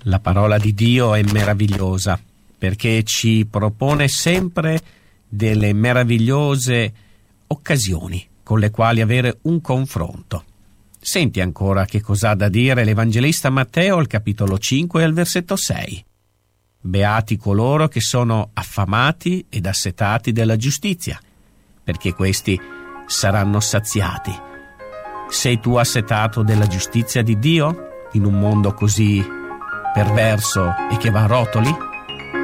La parola di Dio è meravigliosa perché ci propone sempre delle meravigliose occasioni con le quali avere un confronto. Senti ancora che cosa ha da dire l'Evangelista Matteo al capitolo 5 e al versetto 6. Beati coloro che sono affamati ed assetati della giustizia, perché questi saranno saziati. Sei tu assetato della giustizia di Dio in un mondo così perverso e che va a rotoli?